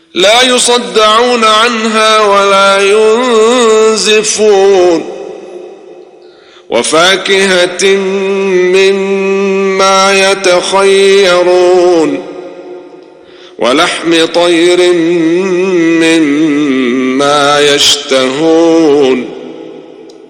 لا يصدعون عنها ولا ينزفون وفاكهة مما يتخيرون ولحم طير مما يشتهون